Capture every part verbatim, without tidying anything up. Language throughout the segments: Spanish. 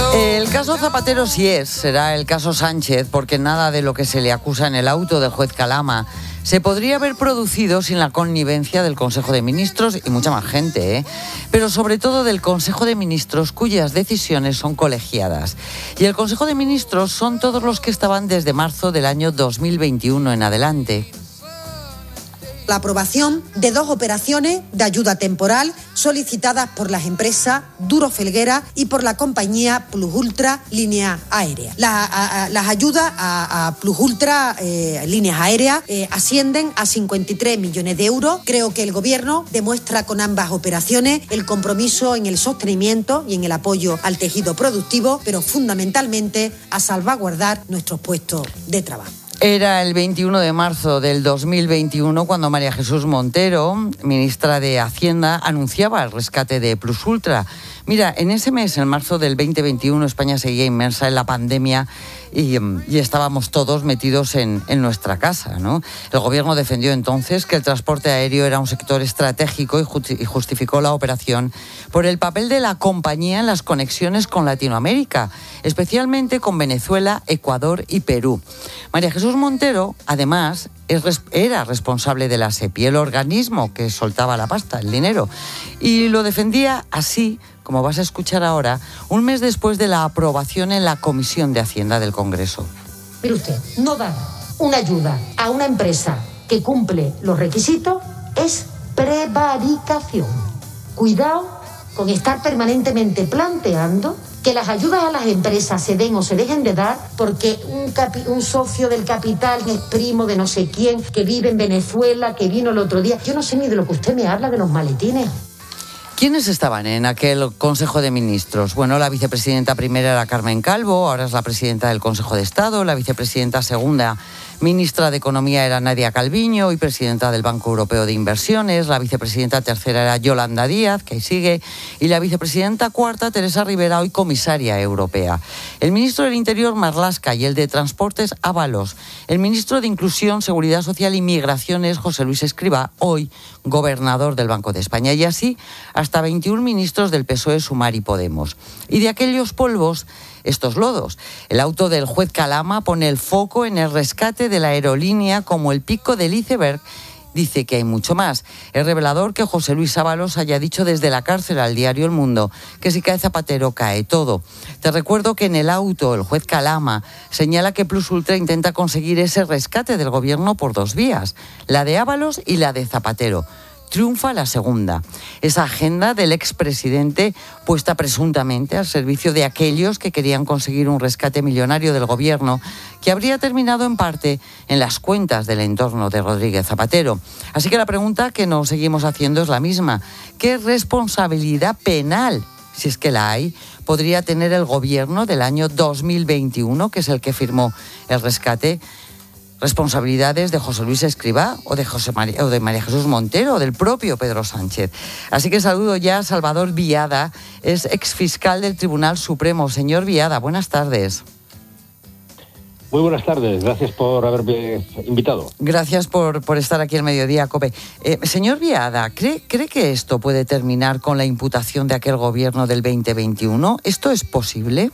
El caso Zapatero sí es, será el caso Sánchez, porque nada de lo que se le acusa en el auto del juez Calama se podría haber producido sin la connivencia del Consejo de Ministros y mucha más gente, ¿eh? Pero sobre todo del Consejo de Ministros, cuyas decisiones son colegiadas. Y el Consejo de Ministros son todos los que estaban desde marzo del año dos mil veintiuno en adelante. La aprobación de dos operaciones de ayuda temporal solicitadas por las empresas Duro Felguera y por la compañía Plus Ultra Líneas Aéreas. La, a, a, las ayudas a, a Plus Ultra eh, Líneas Aéreas eh, ascienden a cincuenta y tres millones de euros. Creo que el Gobierno demuestra con ambas operaciones el compromiso en el sostenimiento y en el apoyo al tejido productivo, pero fundamentalmente a salvaguardar nuestros puestos de trabajo. Era el veintiuno de marzo del dos mil veintiuno cuando María Jesús Montero, ministra de Hacienda, anunciaba el rescate de Plus Ultra. Mira, en ese mes, en marzo del veinte veintiuno, España seguía inmersa en la pandemia y, y estábamos todos metidos en, en nuestra casa, ¿no? El Gobierno defendió entonces que el transporte aéreo era un sector estratégico y, justi- y justificó la operación por el papel de la compañía en las conexiones con Latinoamérica, especialmente con Venezuela, Ecuador y Perú. María Jesús Montero, además, era responsable de la SEPI, el organismo que soltaba la pasta, el dinero, y lo defendía así, como vas a escuchar ahora, un mes después de la aprobación en la Comisión de Hacienda del Congreso. Mire usted, no dar una ayuda a una empresa que cumple los requisitos es prevaricación. Cuidado con estar permanentemente planteando que las ayudas a las empresas se den o se dejen de dar porque un, capi- un socio del capital es primo de no sé quién, que vive en Venezuela, que vino el otro día. Yo no sé ni de lo que usted me habla de los maletines. ¿Quiénes estaban en aquel Consejo de Ministros? Bueno, la vicepresidenta primera era Carmen Calvo, ahora es la presidenta del Consejo de Estado, la vicepresidenta segunda, ministra de Economía, era Nadia Calviño y presidenta del Banco Europeo de Inversiones, la vicepresidenta tercera era Yolanda Díaz, que ahí sigue, y la vicepresidenta cuarta, Teresa Rivera, hoy comisaria europea. El ministro del Interior, Marlaska, y el de Transportes, Ábalos. El ministro de Inclusión, Seguridad Social y Migraciones, José Luis Escrivá, hoy gobernador del Banco de España. Y así hasta veintiún ministros del P S O E, Sumar y Podemos. Y de aquellos polvos, estos lodos. El auto del juez Calama pone el foco en el rescate de la aerolínea como el pico del iceberg. Dice que hay mucho más. Es revelador que José Luis Ábalos haya dicho desde la cárcel al diario El Mundo que si cae Zapatero, cae todo. Te recuerdo que en el auto el juez Calama señala que Plus Ultra intenta conseguir ese rescate del gobierno por dos vías, la de Ábalos y la de Zapatero. Triunfa la segunda. Esa agenda del expresidente puesta presuntamente al servicio de aquellos que querían conseguir un rescate millonario del gobierno que habría terminado en parte en las cuentas del entorno de Rodríguez Zapatero. Así que la pregunta que nos seguimos haciendo es la misma. ¿Qué responsabilidad penal, si es que la hay, podría tener el gobierno del año dos mil veintiuno, que es el que firmó el rescate? Responsabilidades de José Luis Escrivá o de, José María, o de María Jesús Montero o del propio Pedro Sánchez. Así que saludo ya a Salvador Viada, es exfiscal del Tribunal Supremo. Señor Viada, buenas tardes. Muy buenas tardes, gracias por haberme invitado. Gracias por, por estar aquí el Mediodía, COPE. Eh, señor Viada, ¿cree, ¿cree que esto puede terminar con la imputación de aquel gobierno del veinte veintiuno? ¿Esto es posible?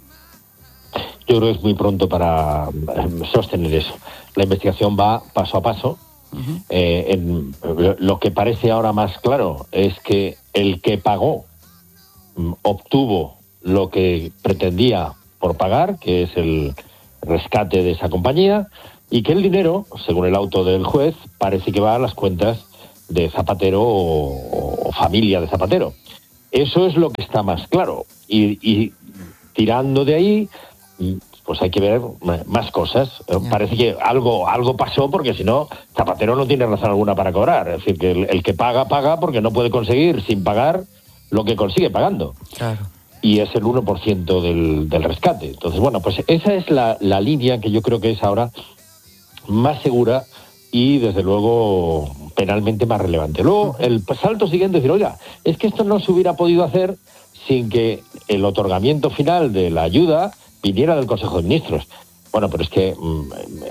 Yo creo que es muy pronto para sostener eso. La investigación va paso a paso. Uh-huh. Eh, en, lo que parece ahora más claro es que el que pagó obtuvo lo que pretendía por pagar, que es el rescate de esa compañía, y que el dinero, según el auto del juez, parece que va a las cuentas de Zapatero o, o familia de Zapatero. Eso es lo que está más claro. Y, y tirando de ahí, pues hay que ver más cosas. Yeah. Parece que algo algo pasó, porque si no, Zapatero no tiene razón alguna para cobrar. Es decir, que el, el que paga, paga porque no puede conseguir sin pagar lo que consigue pagando. Claro. Y es el uno por ciento del, del rescate. Entonces, bueno, pues esa es la, la línea que yo creo que es ahora más segura y, desde luego, penalmente más relevante. Luego, el salto siguiente es decir, oiga, es que esto no se hubiera podido hacer sin que el otorgamiento final de la ayuda viniera del Consejo de Ministros. Bueno, pero es que mmm,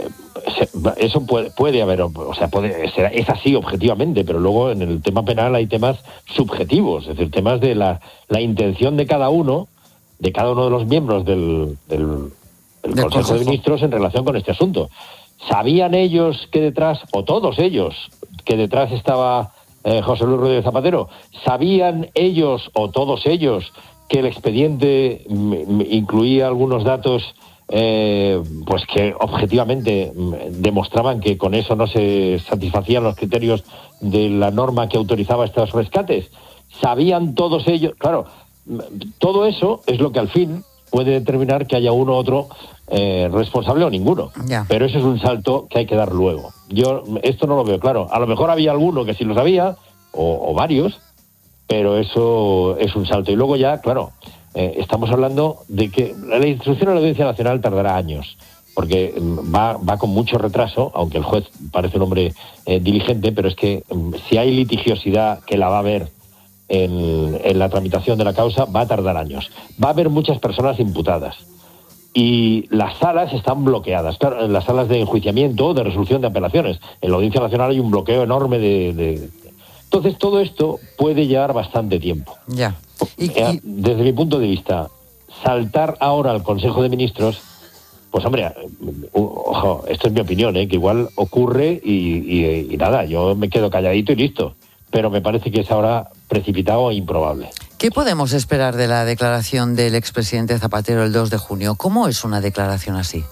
eso puede, puede haber, o sea, puede ser, es así objetivamente, pero luego en el tema penal hay temas subjetivos, es decir, temas de la, la intención de cada uno de cada uno de los miembros del, del, del Consejo, Consejo de Ministros en relación con este asunto. ¿Sabían ellos que detrás, o todos ellos, que detrás estaba eh, José Luis Rodríguez Zapatero? ¿Sabían ellos, o todos ellos, que el expediente m- incluía algunos datos eh, pues que objetivamente m- demostraban que con eso no se satisfacían los criterios de la norma que autorizaba estos rescates? ¿Sabían todos ellos? Claro, m- todo eso es lo que al fin puede determinar que haya uno u otro eh, responsable o ninguno. Ya. Pero eso es un salto que hay que dar luego. Yo esto no lo veo claro. A lo mejor había alguno que sí lo sabía, o, o varios, pero eso es un salto. Y luego ya, claro, eh, estamos hablando de que la instrucción a la Audiencia Nacional tardará años, porque va, va con mucho retraso, aunque el juez parece un hombre eh, diligente, pero es que um, si hay litigiosidad que la va a haber en, en la tramitación de la causa, va a tardar años. Va a haber muchas personas imputadas. Y las salas están bloqueadas, claro, en las salas de enjuiciamiento, de resolución de apelaciones. En la Audiencia Nacional hay un bloqueo enorme de... de... Entonces, todo esto puede llevar bastante tiempo. Ya. Y, y... Desde mi punto de vista, saltar ahora al Consejo de Ministros, pues hombre, ojo, esto es mi opinión, ¿eh? Que igual ocurre y, y, y nada, yo me quedo calladito y listo. Pero me parece que es ahora precipitado e improbable. ¿Qué podemos esperar de la declaración del expresidente Zapatero el dos de junio? ¿Cómo es una declaración así?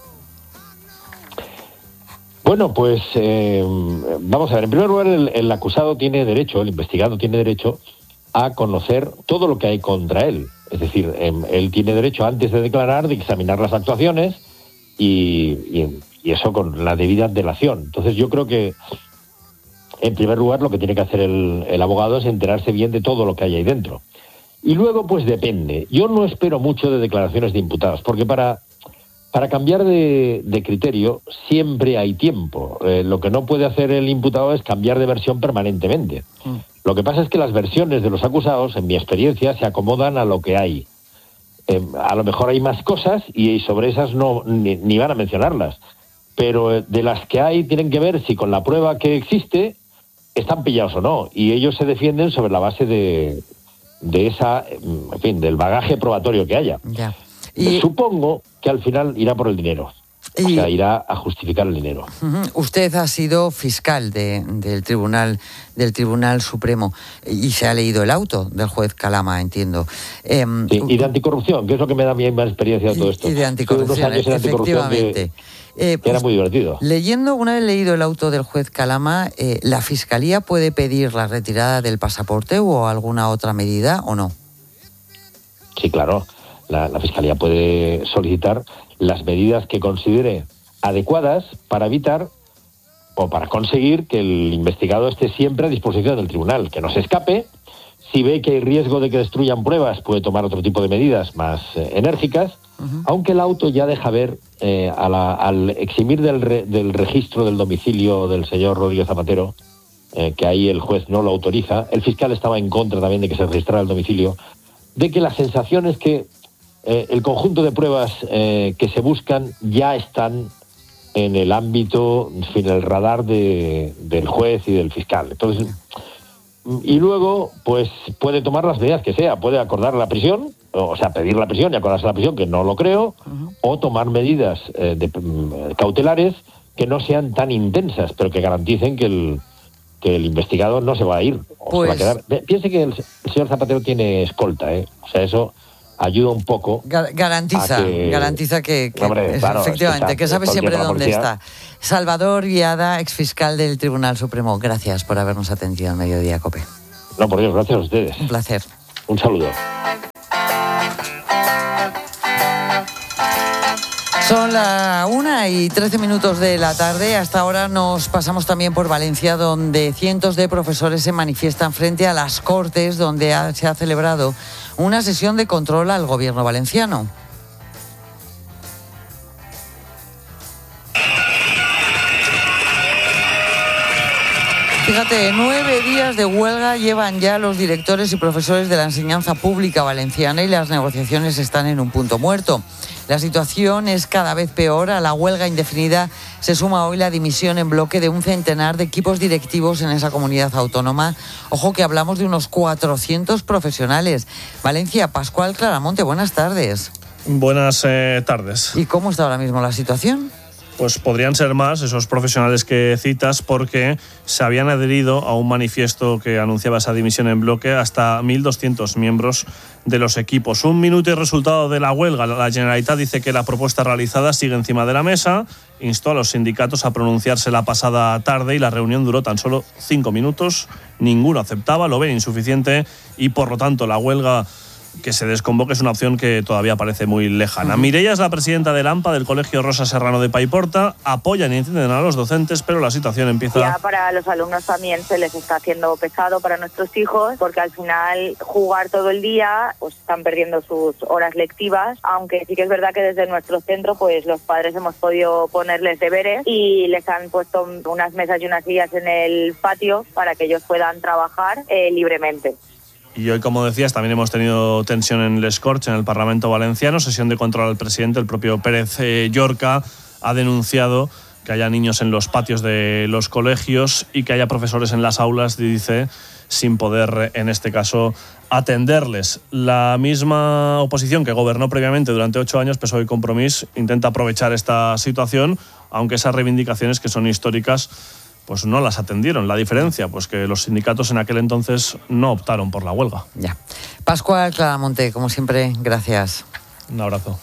Bueno, pues eh, vamos a ver. En primer lugar, el, el acusado tiene derecho, el investigado tiene derecho a conocer todo lo que hay contra él. Es decir, eh, él tiene derecho, antes de declarar, de examinar las actuaciones y, y, y eso con la debida antelación. Entonces yo creo que, en primer lugar, lo que tiene que hacer el, el abogado es enterarse bien de todo lo que hay ahí dentro. Y luego, pues depende. Yo no espero mucho de declaraciones de imputados, porque para, para cambiar de, de criterio siempre hay tiempo. Eh, lo que no puede hacer el imputado es cambiar de versión permanentemente. Mm. Lo que pasa es que las versiones de los acusados, en mi experiencia, se acomodan a lo que hay. Eh, a lo mejor hay más cosas y sobre esas no ni, ni van a mencionarlas. Pero de las que hay tienen que ver si con la prueba que existe están pillados o no. Y ellos se defienden sobre la base de... de esa, en fin, del bagaje probatorio que haya. Ya. Y... Supongo que al final irá por el dinero. Y... O sea, irá a justificar el dinero. Uh-huh. Usted ha sido fiscal de, del Tribunal del Tribunal Supremo y se ha leído el auto del juez Calama, entiendo. Eh, sí, y de anticorrupción, que es lo que me da a mí más experiencia de todo esto. Y de anticorrupción, efectivamente. Que, eh, pues, era muy divertido. Leyendo, una vez leído el auto del juez Calama, eh, ¿la Fiscalía puede pedir la retirada del pasaporte o alguna otra medida o no? Sí, claro. La, la Fiscalía puede solicitar las medidas que considere adecuadas para evitar o para conseguir que el investigado esté siempre a disposición del tribunal, que no se escape. Si ve que hay riesgo de que destruyan pruebas, puede tomar otro tipo de medidas más eh, enérgicas, uh-huh. Aunque el auto ya deja ver, eh, a la, al eximir del, re, del registro del domicilio del señor Rodríguez Zapatero, eh, que ahí el juez no lo autoriza, el fiscal estaba en contra también de que se registrara el domicilio, de que la sensación es que eh, el conjunto de pruebas eh, que se buscan ya están en el ámbito, en fin, el radar de, del juez y del fiscal. Entonces, y luego, pues puede tomar las medidas que sea, puede acordar la prisión, o sea, pedir la prisión y acordarse la prisión, que no lo creo, uh-huh. O tomar medidas eh, de, eh, cautelares que no sean tan intensas, pero que garanticen que el, que el investigado no se va a ir, o pues... se va a quedar. Piense que el, el señor Zapatero tiene escolta, ¿eh? O sea, eso ayuda un poco. Garantiza, que, garantiza que, que hombre, claro, efectivamente, que sabe siempre dónde policía. está. Salvador Viada, exfiscal del Tribunal Supremo, gracias por habernos atendido al Mediodía COPE. No, por Dios, gracias a ustedes. Un placer. Un saludo. Son la una y trece minutos de la tarde. Hasta ahora nos pasamos también por Valencia, donde cientos de profesores se manifiestan frente a las Cortes, donde ha, se ha celebrado una sesión de control al gobierno valenciano. Fíjate, nueve días de huelga llevan ya los directores y profesores de la enseñanza pública valenciana y las negociaciones están en un punto muerto. La situación es cada vez peor. A la huelga indefinida se suma hoy la dimisión en bloque de un centenar de equipos directivos en esa comunidad autónoma. Ojo que hablamos de unos cuatrocientos profesionales. Valencia, Pascual Claramonte, buenas tardes. Buenas eh, tardes. ¿Y cómo está ahora mismo la situación? Pues podrían ser más esos profesionales que citas, porque se habían adherido a un manifiesto que anunciaba esa dimisión en bloque hasta mil doscientos miembros de los equipos. Un minuto y resultado de la huelga. La Generalitat dice que la propuesta realizada sigue encima de la mesa, instó a los sindicatos a pronunciarse la pasada tarde y la reunión duró tan solo cinco minutos. Ninguno aceptaba, lo ven insuficiente y por lo tanto la huelga que se desconvoque es una opción que todavía parece muy lejana. Uh-huh. Mireia es la presidenta del AMPA, del Colegio Rosa Serrano de Paiporta. Apoyan y entienden a los docentes, pero la situación empieza... Ya para los alumnos también se les está haciendo pesado, para nuestros hijos, porque al final jugar todo el día, pues están perdiendo sus horas lectivas, aunque sí que es verdad que desde nuestro centro pues los padres hemos podido ponerles deberes y les han puesto unas mesas y unas sillas en el patio para que ellos puedan trabajar eh, libremente. Y hoy, como decías, también hemos tenido tensión en Les Corts, en el Parlamento Valenciano, sesión de control al presidente. El propio Pérez eh, Llorca ha denunciado que haya niños en los patios de los colegios y que haya profesores en las aulas, dice, sin poder, en este caso, atenderles. La misma oposición que gobernó previamente durante ocho años, P S O E y Compromís, intenta aprovechar esta situación, aunque esas reivindicaciones, que son históricas, pues no las atendieron. La diferencia, pues que los sindicatos en aquel entonces no optaron por la huelga. Ya. Pascual Claramonte, como siempre, gracias. Un abrazo.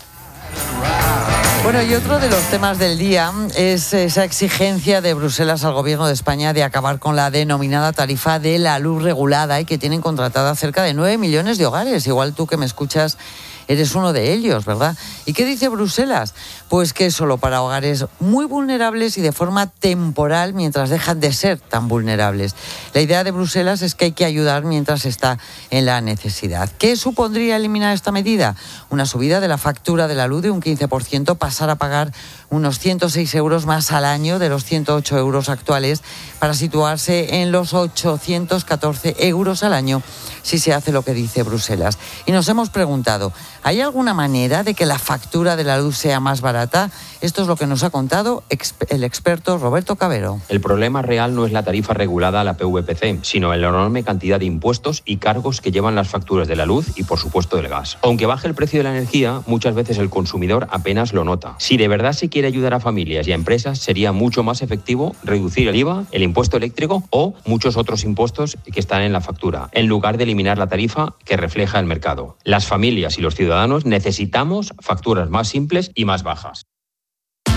Bueno, y otro de los temas del día es esa exigencia de Bruselas al Gobierno de España de acabar con la denominada tarifa de la luz regulada, y que tienen contratada cerca de nueve millones de hogares. Igual tú que me escuchas eres uno de ellos, ¿verdad? ¿Y qué dice Bruselas? Pues que es solo para hogares muy vulnerables y de forma temporal, mientras dejan de ser tan vulnerables. La idea de Bruselas es que hay que ayudar mientras está en la necesidad. ¿Qué supondría eliminar esta medida? Una subida de la factura de la luz de un quince por ciento, pasar a pagar unos ciento seis euros más al año de los ciento ocho euros actuales, para situarse en los ochocientos catorce euros al año si se hace lo que dice Bruselas. Y nos hemos preguntado, ¿hay alguna manera de que la factura de la luz sea más barata? Esto es lo que nos ha contado el experto Roberto Cabero. El problema real no es la tarifa regulada a la P V P C, sino la enorme cantidad de impuestos y cargos que llevan las facturas de la luz y, por supuesto, del gas. Aunque baje el precio de la energía, muchas veces el consumidor apenas lo nota. Si de verdad se quiere ayudar a familias y a empresas, sería mucho más efectivo reducir el I V A, el impuesto eléctrico o muchos otros impuestos que están en la factura, en lugar de eliminar la tarifa que refleja el mercado. Las familias y los ciudadanos necesitamos facturas más simples y más bajas.